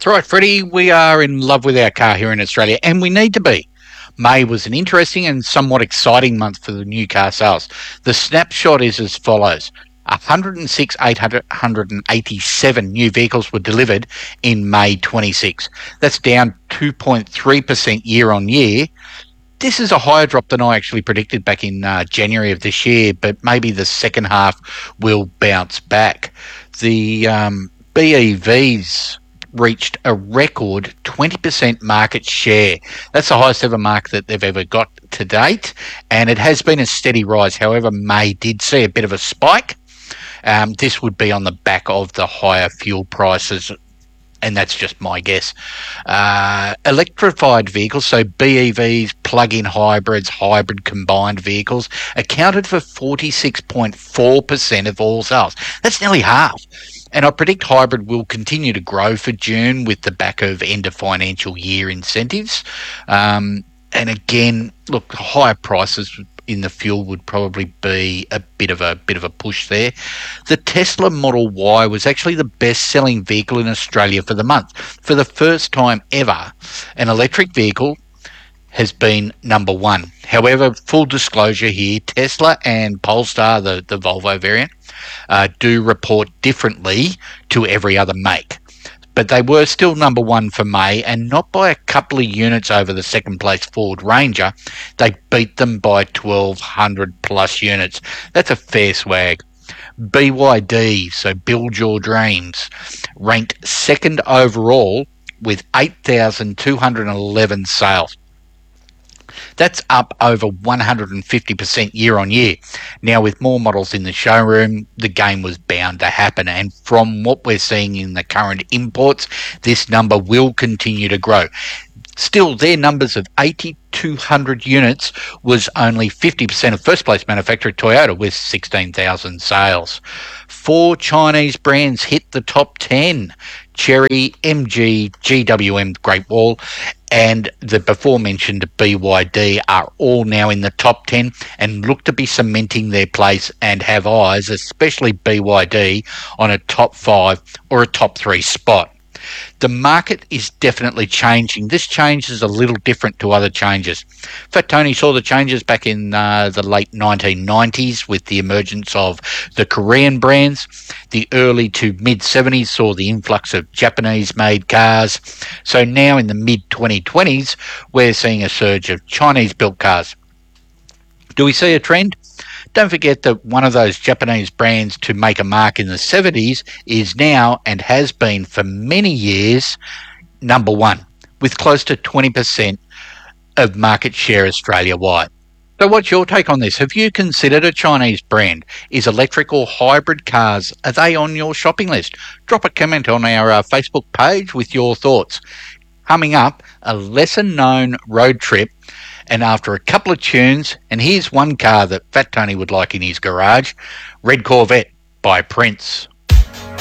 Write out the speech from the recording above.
That's right, Freddie. We are in love with our car here in Australia, and we need to be. May was an interesting and somewhat exciting month for the new car sales. The snapshot is as follows. 106,887 new vehicles were delivered in May 26. That's down 2.3% year on year. This is a higher drop than I actually predicted back in January of this year, but maybe the second half will bounce back. The BEVs reached a record 20% market share. That's the highest ever mark that they've ever got to date, and it has been a steady rise. However, May did see a bit of a spike. This would be on the back of the higher fuel prices, and that's just my guess. Electrified vehicles, so BEVs, plug-in hybrids, hybrid combined vehicles, accounted for 46.4% of all sales. That's nearly half. And I predict hybrid will continue to grow for June with the back of end of financial year incentives. And again, look, higher prices in the fuel would probably be a bit of a push there. The Tesla Model Y was actually the best-selling vehicle in Australia for the month. For the first time ever, an electric vehicle has been number one. However, full disclosure here, Tesla and Polestar, the Volvo variant, do report differently to every other make. But they were still number one for May, and not by a couple of units over the second place Ford Ranger. They beat them by 1,200 plus units. That's a fair swag. BYD, so Build Your Dreams, ranked second overall with 8,211 sales. That's up over 150% year on year. Now, with more models in the showroom, the game was bound to happen. And from what we're seeing in the current imports, this number will continue to grow. Still, their numbers of 8,200 units was only 50% of first place manufacturer Toyota with 16,000 sales. 4 Chinese brands hit the top 10. Chery, MG, GWM, Great Wall, and the before mentioned BYD are all now in the top 10 and look to be cementing their place and have eyes, especially BYD, on a top 5 or a top 3 spot. The market is definitely changing. This change is a little different to other changes. Fat Tony saw the changes back in the late 1990s with the emergence of the Korean brands. The early to mid-70s saw the influx of Japanese-made cars. So now in the mid-2020s, we're seeing a surge of Chinese-built cars. Do we see a trend? Don't forget that one of those Japanese brands to make a mark in the 70s is now, and has been for many years, number one, with close to 20% of market share Australia-wide. So what's your take on this? Have you considered a Chinese brand? Is electric or hybrid cars, are they on your shopping list? Drop a comment on our Facebook page with your thoughts. Coming up, a lesser-known road trip. And after a couple of tunes, and here's one car that Fat Tony would like in his garage, Red Corvette by Prince.